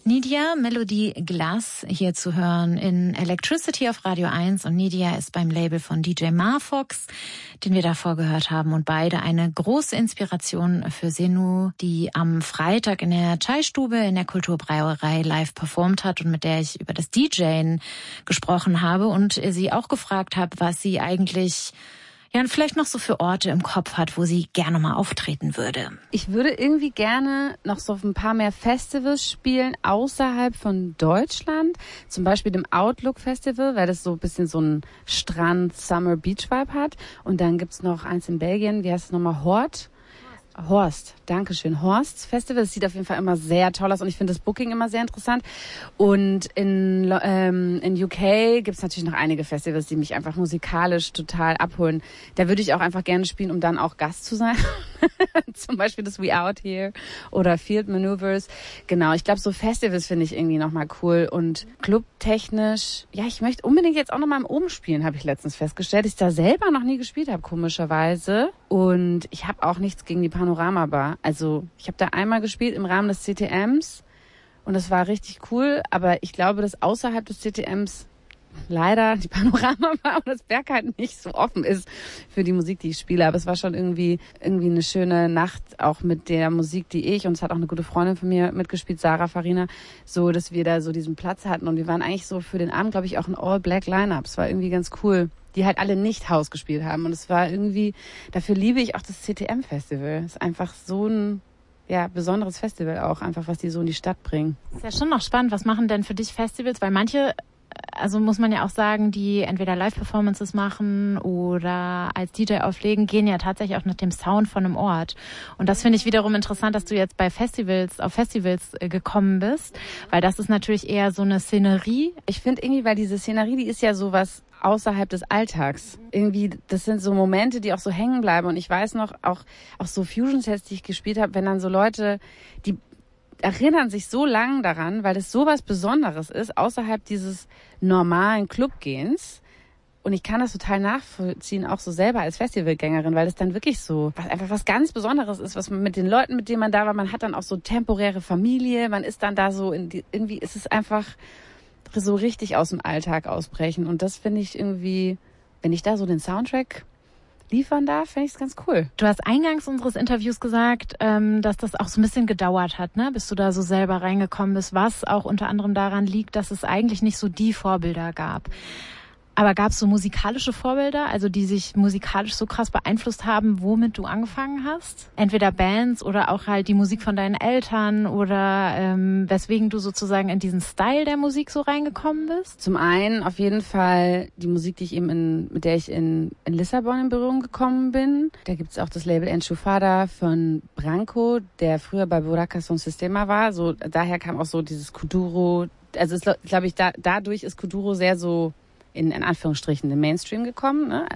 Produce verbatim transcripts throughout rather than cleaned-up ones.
Nidia, Melodie Glass, hier zu hören in Electricity auf Radio eins. Und Nidia ist beim Label von D J Marfox, den wir davor gehört haben. Und beide eine große Inspiration für Senu, die am Freitag in der Chai-Stube in der Kulturbrauerei live performt hat und mit der ich über das DJen gesprochen habe und sie auch gefragt habe, was sie eigentlich... ja, und vielleicht noch so für Orte im Kopf hat, wo sie gerne mal auftreten würde. Ich würde irgendwie gerne noch so ein paar mehr Festivals spielen außerhalb von Deutschland. Zum Beispiel dem Outlook Festival, weil das so ein bisschen so ein Strand-Summer-Beach-Vibe hat. Und dann gibt's noch eins in Belgien, wie heißt es nochmal? Hort? Horst, Dankeschön. Horst Festival, das sieht auf jeden Fall immer sehr toll aus und ich finde das Booking immer sehr interessant. Und in, ähm, in U K gibt's natürlich noch einige Festivals, die mich einfach musikalisch total abholen. Da würde ich auch einfach gerne spielen, um dann auch Gast zu sein. Zum Beispiel das We Out Here oder Field Maneuvers. Genau, ich glaube, so Festivals finde ich irgendwie nochmal cool. Und clubtechnisch, ja, ich möchte unbedingt jetzt auch nochmal im Oben spielen, habe ich letztens festgestellt. Ich da selber noch nie gespielt habe, komischerweise. Und ich habe auch nichts gegen die Panorama Bar. Also ich habe da einmal gespielt im Rahmen des C T Ms und das war richtig cool. Aber ich glaube, dass außerhalb des C T Ms leider die Panorama Bar und das Berg halt nicht so offen ist für die Musik, die ich spiele. Aber es war schon irgendwie irgendwie eine schöne Nacht, auch mit der Musik, die ich, und es hat auch eine gute Freundin von mir mitgespielt, Sarah Farina, so, dass wir da so diesen Platz hatten. Und wir waren eigentlich so für den Abend, glaube ich, auch ein All-Black-Line-Up. Es war irgendwie ganz cool, die halt alle nicht Haus gespielt haben. Und es war irgendwie, dafür liebe ich auch das C T M-Festival. Es ist einfach so ein, ja, besonderes Festival auch, einfach was die so in die Stadt bringen. Ist ja schon noch spannend, was machen denn für dich Festivals? Weil manche, also muss man ja auch sagen, die entweder Live-Performances machen oder als D J auflegen, gehen ja tatsächlich auch nach dem Sound von einem Ort. Und das finde ich wiederum interessant, dass du jetzt bei Festivals, auf Festivals äh, gekommen bist, weil das ist natürlich eher so eine Szenerie. Ich finde irgendwie, weil diese Szenerie, die ist ja sowas außerhalb des Alltags. Irgendwie, das sind so Momente, die auch so hängen bleiben. Und ich weiß noch, auch, auch so Fusion-Sets, die ich gespielt habe, wenn dann so Leute, die erinnern sich so lang daran, weil es sowas Besonderes ist, außerhalb dieses normalen Clubgehens. Und ich kann das total nachvollziehen, auch so selber als Festivalgängerin, weil es dann wirklich so, was einfach was ganz Besonderes ist, was man mit den Leuten, mit denen man da war, man hat dann auch so temporäre Familie, man ist dann da so, in die, irgendwie ist es einfach so richtig aus dem Alltag ausbrechen. Und das finde ich irgendwie, wenn ich da so den Soundtrack liefern darf, finde ich es ganz cool. Du hast eingangs unseres Interviews gesagt, ähm, dass das auch so ein bisschen gedauert hat, ne, bis du da so selber reingekommen bist, was auch unter anderem daran liegt, dass es eigentlich nicht so die Vorbilder gab. Aber gab es so musikalische Vorbilder, also die sich musikalisch so krass beeinflusst haben, womit du angefangen hast? Entweder Bands oder auch halt die Musik von deinen Eltern oder ähm, weswegen du sozusagen in diesen Style der Musik so reingekommen bist? Zum einen auf jeden Fall die Musik, die ich eben in, mit der ich in, in Lissabon in Berührung gekommen bin. Da gibt's auch das Label Enchufada von Branco, der früher bei Buraca Son Sistema war. So daher kam auch so dieses Kuduro. Also glaube ich, da, dadurch ist Kuduro sehr so in, in Anführungsstrichen den Mainstream gekommen. Ne?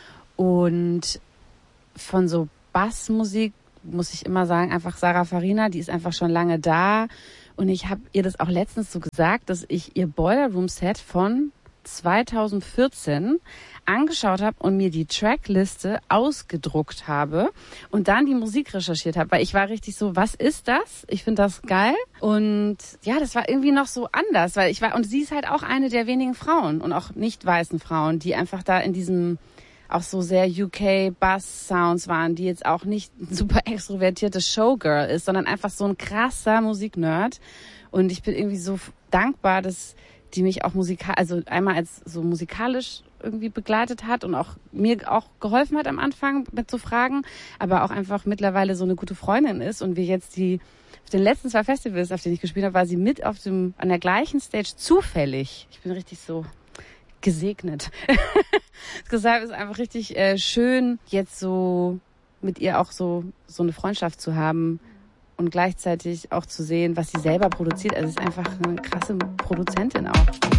Und von so Bassmusik muss ich immer sagen, einfach Sarah Farina, die ist einfach schon lange da. Und ich habe ihr das auch letztens so gesagt, dass ich ihr Boiler Room Set von zweitausendvierzehn angeschaut habe und mir die Trackliste ausgedruckt habe und dann die Musik recherchiert habe, weil ich war richtig so, was ist das? Ich finde das geil. Und ja, das war irgendwie noch so anders, weil ich war, und sie ist halt auch eine der wenigen Frauen und auch nicht weißen Frauen, die einfach da in diesem auch so sehr U K-Bass-Sounds waren, die jetzt auch nicht ein super extrovertiertes Showgirl ist, sondern einfach so ein krasser Musiknerd. Und ich bin irgendwie so dankbar, dass die mich auch musikal, also einmal als so musikalisch irgendwie begleitet hat und auch mir auch geholfen hat am Anfang mit so Fragen, aber auch einfach mittlerweile so eine gute Freundin ist und wir jetzt die, auf den letzten zwei Festivals, auf denen ich gespielt habe, war sie mit auf dem, an der gleichen Stage zufällig. Ich bin richtig so gesegnet. Deshalb ist einfach richtig äh, schön, jetzt so mit ihr auch so, so eine Freundschaft zu haben. Und gleichzeitig auch zu sehen, was sie selber produziert. Also sie ist einfach eine krasse Produzentin auch.